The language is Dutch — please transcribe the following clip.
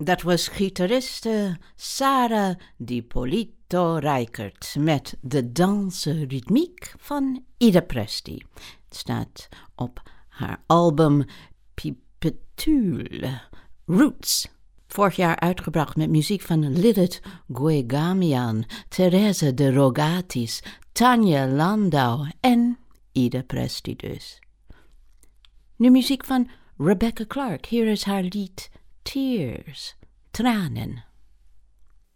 Dat was gitariste Sarah Di Polito Rijkert met de danse ritmiek van Ida Presti. Het staat op haar album Pipetule Roots. Vorig jaar uitgebracht met muziek van Lilith Guegamian, Therese de Rogatis, Tanja Landau en Ida Presti dus. Nu muziek van Rebecca Clark. Hier is haar lied Tears, Tranen.